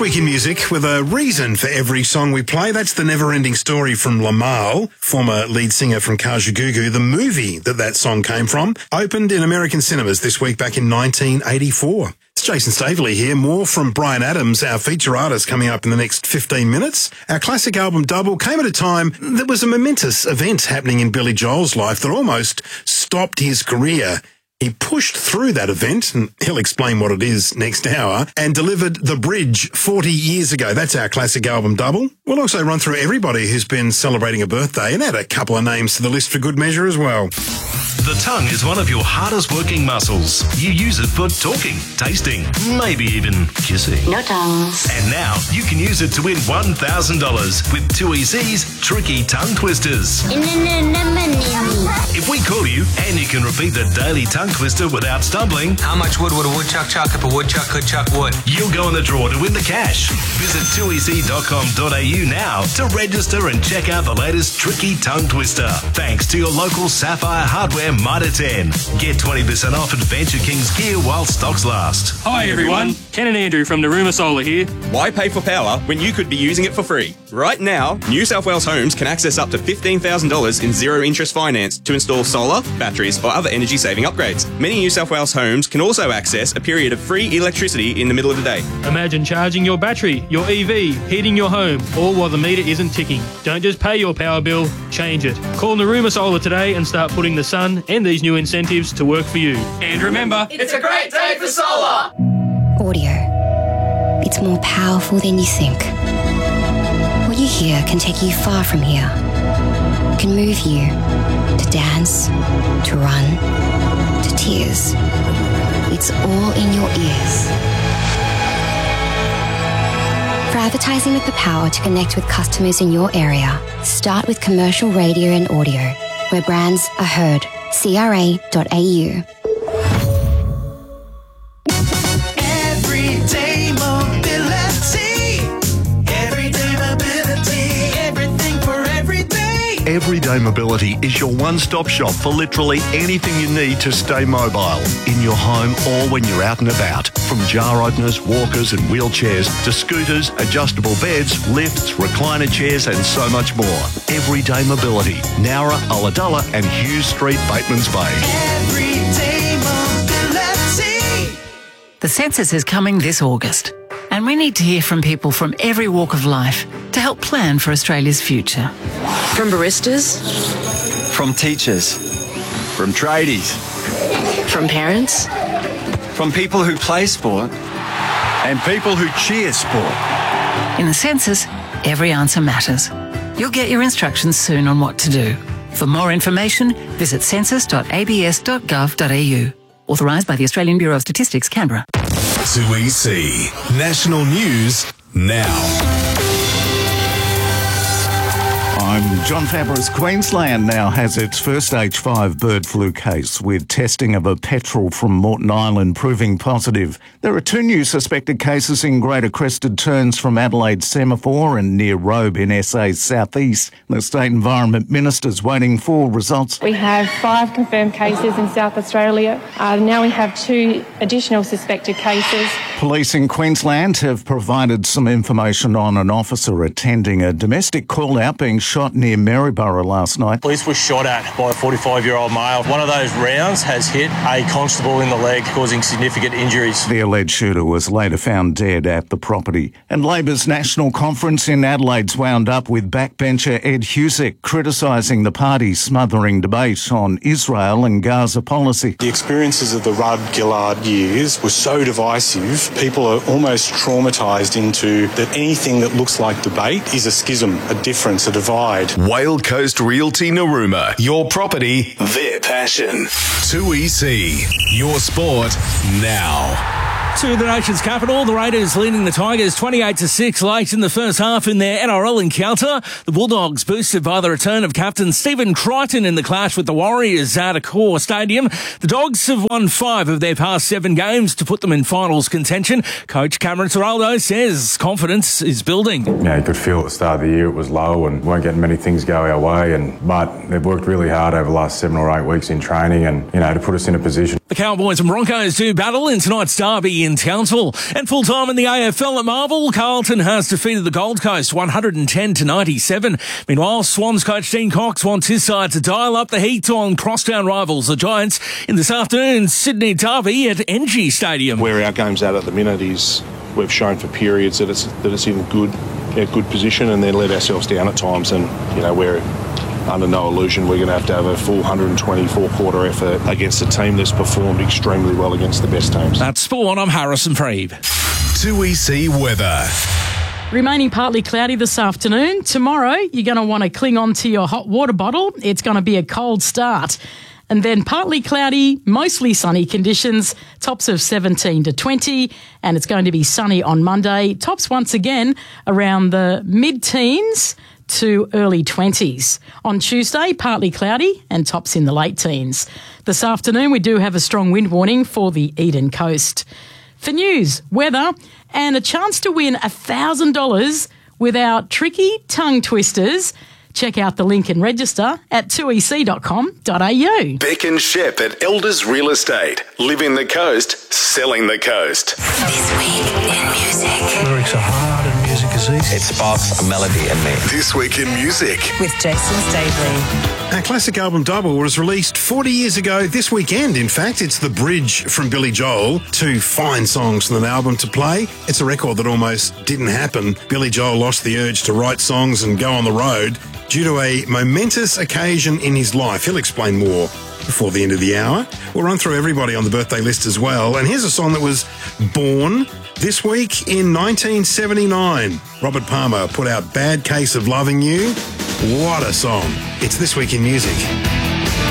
week in music, with a reason for every song we play. That's the never-ending story from Lamal, former lead singer from Kajagoogoo. The movie that song came from opened in American cinemas this week back in 1984. It's Jason Staveley here. More from Bryan Adams, our feature artist, coming up in the next 15 minutes. Our classic album Double came at a time that was a momentous event happening in Billy Joel's life that almost stopped his career. He pushed through that event, and he'll explain what it is next hour, and delivered The Bridge 40 years ago. That's our classic album Double. We'll also run through everybody who's been celebrating a birthday and add a couple of names to the list for good measure as well. The tongue is one of your hardest working muscles. You use it for talking, tasting, maybe even kissing. No tongues. And now you can use it to win $1,000 with 2EC's Tricky Tongue Twisters. If we call you and you can repeat the daily tongue twister without stumbling, how much wood would a woodchuck chuck if a woodchuck could chuck wood? You'll go in the draw to win the cash. Visit 2ec.com.au now to register and check out the latest Tricky Tongue Twister. Thanks to your local Sapphire Hardware Mitre 10. Get 20% off Adventure Kings gear while stocks last. Hi everyone, Ken and Andrew from Naruma Solar here. Why pay for power when you could be using it for free? Right now, New South Wales homes can access up to $15,000 in zero interest finance to install solar, batteries or other energy saving upgrades. Many New South Wales homes can also access a period of free electricity in the middle of the day. Imagine charging your battery, your EV, heating your home, all while the meter isn't ticking. Don't just pay your power bill, change it. Call Naruma Solar today and start putting the sun and these new incentives to work for you. And remember, it's a great day for solar! Audio. It's more powerful than you think. What you hear can take you far from here. It can move you to dance, to run, to tears. It's all in your ears. For advertising with the power to connect with customers in your area, start with commercial radio and audio, where brands are heard. CRA.au. Everyday mobility. Everyday mobility. Everything for every day. Everyday Mobility is your one-stop shop for literally anything you need to stay mobile, in your home or when you're out and about. From jar openers, walkers and wheelchairs to scooters, adjustable beds, lifts, recliner chairs and so much more. Everyday Mobility, Nowra, Ulladulla and Hughes Street, Batemans Bay. Everyday mobility. The census is coming this August, and we need to hear from people from every walk of life to help plan for Australia's future. From baristas, from teachers, from tradies, from parents, from people who play sport and people who cheer sport. In the census, every answer matters. You'll get your instructions soon on what to do. For more information, visit census.abs.gov.au. Authorised by the Australian Bureau of Statistics, Canberra. 2EC National News now. I'm John Fabris. Queensland now has its first H5 bird flu case, with testing of a petrel from Moreton Island proving positive. There are 2 new suspected cases in Greater Crested Terns from Adelaide Semaphore and near Robe in SA's southeast. The State Environment Minister's waiting for results. We have 5 confirmed cases in South Australia. Now we have 2 additional suspected cases. Police in Queensland have provided some information on an officer attending a domestic call-out being shot near Maryborough last night. Police were shot at by a 45-year-old male. One of those rounds has hit a constable in the leg, causing significant injuries. The alleged shooter was later found dead at the property. And Labor's National Conference in Adelaide's wound up with backbencher Ed Husic criticising the party's smothering debate on Israel and Gaza policy. The experiences of the Rudd-Gillard years were so divisive, people are almost traumatised into that anything that looks like debate is a schism, a difference, a divide. Whale Coast Realty Naruma. Your property, their passion. 2EC. Your sport now. To the nation's capital, the Raiders leading the Tigers 28-6 late in the first half in their NRL encounter. The Bulldogs boosted by the return of captain Stephen Crichton in the clash with the Warriors at Accor Stadium. The Dogs have won 5 of their past 7 games to put them in finals contention. Coach Cameron Ciraldo says confidence is building. Yeah, you could feel at the start of the year it was low and weren't getting many things go our way. But they've worked really hard over the last 7 or 8 weeks in training and, to put us in a position. The Cowboys and Broncos do battle in tonight's derby in Townsville. And full-time in the AFL at Marvel, Carlton has defeated the Gold Coast 110-97. Meanwhile, Swans coach Dean Cox wants his side to dial up the heat on crosstown rivals, the Giants, in this afternoon's Sydney derby at NG Stadium. Where our game's at the minute is we've shown for periods that it's in good position, and then let ourselves down at times, and we're under no illusion we're going to have a full 124-quarter effort against a team that's performed extremely well against the best teams. That's Sport. I'm Harrison Freeb. 2EC weather. Remaining partly cloudy this afternoon. Tomorrow, you're going to want to cling on to your hot water bottle. It's going to be a cold start. And then partly cloudy, mostly sunny conditions, tops of 17 to 20, and it's going to be sunny on Monday. Tops once again around the mid-teens to early 20s. On Tuesday, partly cloudy and tops in the late teens. This afternoon, we do have a strong wind warning for the Eden Coast. For news, weather, and a chance to win $1,000 with our tricky tongue twisters, check out the link and register at 2ec.com.au. Beck and Shep at Elders Real Estate. Living the coast, selling the coast. This week in music. Lyrics are hard and music is easy. It sparks a melody in me. This week in music. With Jason Staveley. Our classic album Double was released 40 years ago this weekend. In fact, it's The Bridge from Billy Joel. 2 fine songs from an album to play. It's a record that almost didn't happen. Billy Joel lost the urge to write songs and go on the road due to a momentous occasion in his life. He'll explain more before the end of the hour. We'll run through everybody on the birthday list as well. And here's a song that was born this week in 1979. Robert Palmer put out Bad Case of Loving You. What a song. It's This Week in Music.